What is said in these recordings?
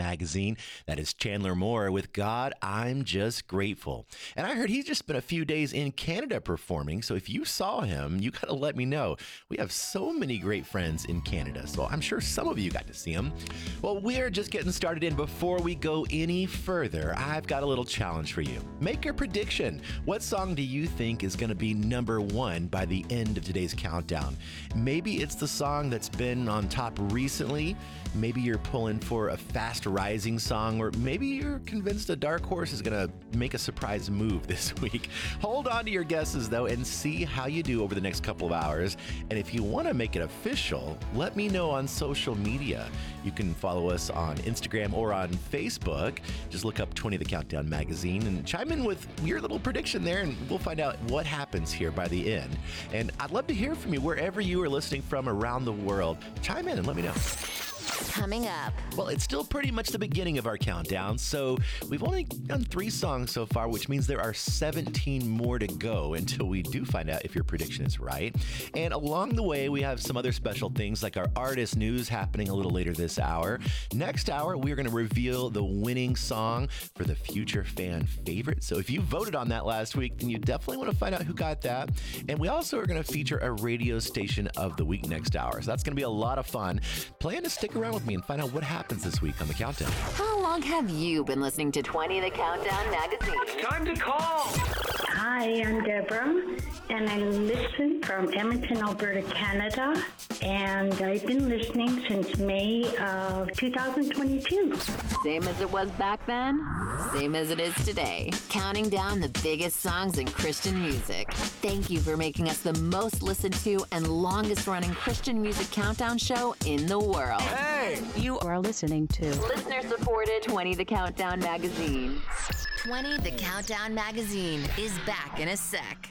Magazine. That is Chandler Moore with God, I'm Just Grateful. And I heard he's just spent a few days in Canada performing, so if you saw him, you got to let me know. We have so many great friends in Canada, so I'm sure some of you got to see him. Well, we are just getting started, and before we go any further, I've got a little challenge for you. Make your prediction. What song do you think is going to be number one by the end of today's countdown? Maybe it's the song that's been on top recently. Maybe you're pulling for a fast rising song, or maybe you're convinced a dark horse is going to make a surprise move this week. Hold on to your guesses, though, and see how you do over the next couple of hours. And if you want to make it official, let me know on social media. You can follow us on Instagram or on Facebook. Just look up 20 The Countdown Magazine and chime in with your little prediction there, and we'll find out what happens here by the end. And I'd love to hear from you wherever you are listening from around the world. Chime in and let me know. Coming up. Well, it's still pretty much the beginning of our countdown, so we've only done 3 songs so far, which means there are 17 more to go until we do find out if your prediction is right. And along the way, we have some other special things like our artist news happening a little later this hour. Next hour, we're going to reveal the winning song for the future fan favorite. So if you voted on that last week, then you definitely want to find out who got that. And we also are going to feature a radio station of the week next hour. So that's going to be a lot of fun. Plan to stick around with me and find out what happens this week on The Countdown. How long have you been listening to 20 The Countdown Magazine? It's time to call. Hi, I'm Deborah, and I listen from Edmonton, Alberta, Canada, and I've been listening since May of 2022. Same as it was back then, same as it is today. Counting down the biggest songs in Christian music. Thank you for making us the most listened to and longest running Christian music countdown show in the world. Hey! You are listening to Listener-supported 20 The Countdown Magazine. 20 The Countdown Magazine is back in a sec.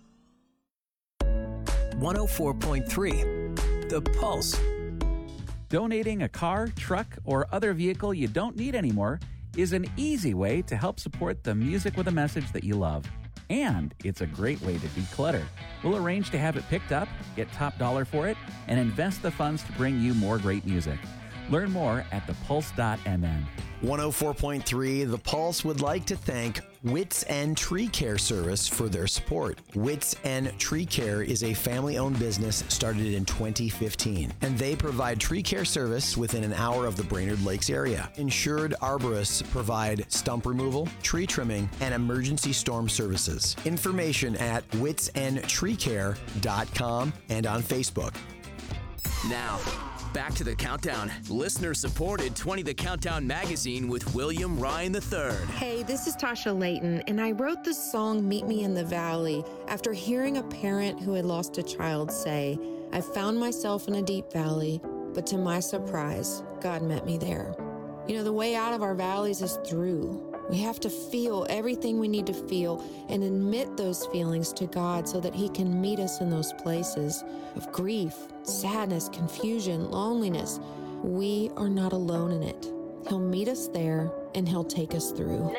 104.3 The Pulse. Donating a car, truck, or other vehicle you don't need anymore is an easy way to help support the music with a message that you love. And it's a great way to declutter. We'll arrange to have it picked up, get top dollar for it, and invest the funds to bring you more great music. Learn more at thepulse.mn. 104.3 The Pulse would like to thank Wits End Tree Care Service for their support. Wits End Tree Care is a family-owned business started in 2015, and they provide tree care service within an hour of the Brainerd Lakes area. Insured arborists provide stump removal, tree trimming, and emergency storm services. Information at witsendtreecare.com and on Facebook. Now, back to the countdown. Listener-supported 20 The Countdown Magazine with William Ryan III. Hey, this is Tasha Layton, and I wrote this song, Meet Me in the Valley, after hearing a parent who had lost a child say, I found myself in a deep valley, but to my surprise, God met me there. You know, the way out of our valleys is through. We have to feel everything we need to feel and admit those feelings to God so that He can meet us in those places of grief, sadness, confusion, loneliness. We are not alone in it. He'll meet us there and He'll take us through.